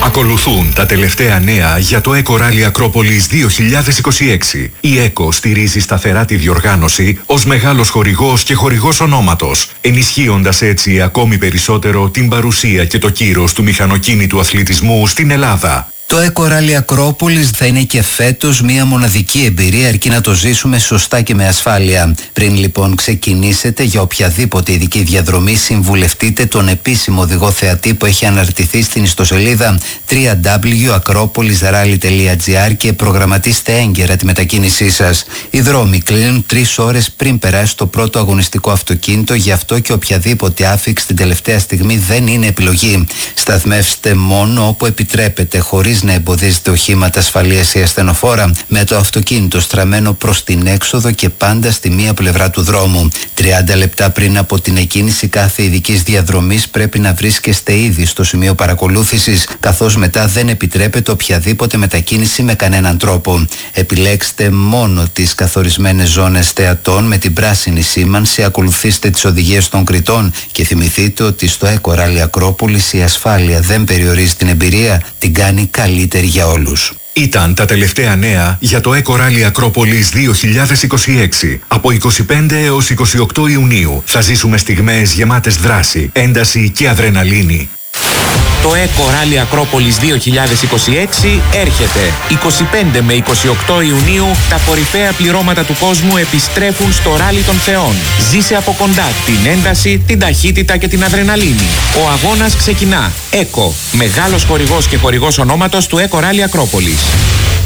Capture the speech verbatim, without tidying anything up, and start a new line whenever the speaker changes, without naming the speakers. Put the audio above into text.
Ακολουθούν τα τελευταία νέα για το ΕΚΟ Rally Ακρόπολης δύο χιλιάδες είκοσι έξι. Η ΕΚΟ στηρίζει σταθερά τη διοργάνωση ως μεγάλος χορηγός και χορηγός ονόματος, ενισχύοντας έτσι ακόμη περισσότερο την παρουσία και το κύρος του μηχανοκίνητου αθλητισμού στην Ελλάδα.
Το ΕΚΟ Rally Ακρόπολης θα είναι και φέτος μια μοναδική εμπειρία, αρκεί να το ζήσουμε σωστά και με ασφάλεια. Πριν λοιπόν ξεκινήσετε για οποιαδήποτε ειδική διαδρομή, συμβουλευτείτε τον επίσημο οδηγό θεατή που έχει αναρτηθεί στην ιστοσελίδα double-u double-u double-u τελεία ακρόπολης ράλι τελεία τζι άρ και προγραμματίστε έγκαιρα τη μετακίνησή σας. Οι δρόμοι κλείνουν τρεις ώρες πριν περάσει το πρώτο αγωνιστικό αυτοκίνητο, γι' αυτό και οποιαδήποτε άφιξη την τελευταία στιγμή δεν είναι επιλογή. Σταθμεύστε μόνο όπου επιτρέπετε, χωρίς να εμποδίζετε οχήματα ασφαλείας ή ασθενοφόρα, με το αυτοκίνητο στραμμένο προς την έξοδο και πάντα στη μία πλευρά του δρόμου. τριάντα λεπτά πριν από την εκκίνηση κάθε ειδικής διαδρομής πρέπει να βρίσκεστε ήδη στο σημείο παρακολούθησης, καθώς μετά δεν επιτρέπεται οποιαδήποτε μετακίνηση με κανέναν τρόπο. Επιλέξτε μόνο τις καθορισμένες ζώνες θεατών με την πράσινη σήμανση, ακολουθήστε τις οδηγίες των κριτών και θυμηθείτε ότι στο ΕΚΟ Rally Ακρόπολης η ασφάλεια δεν περιορίζει την εμπειρία, την κάνει καλύτερη για όλους.
Ήταν τα τελευταία νέα για το ΕΚΟ Rally Ακρόπολης δύο χιλιάδες είκοσι έξι. Από είκοσι πέντε έως είκοσι οκτώ Ιουνίου θα ζήσουμε στιγμές γεμάτες δράση, ένταση και αδρεναλίνη.
Το ΕΚΟ Rally Ακρόπολης δύο χιλιάδες είκοσι έξι έρχεται. είκοσι πέντε με είκοσι οκτώ Ιουνίου τα κορυφαία πληρώματα του κόσμου επιστρέφουν στο Ράλι των Θεών. Ζήσε από κοντά την ένταση, την ταχύτητα και την αδρεναλίνη. Ο αγώνας ξεκινά. ΕΚΟ, μεγάλος χορηγός και χορηγός ονόματος του ΕΚΟ Rally Ακρόπολης.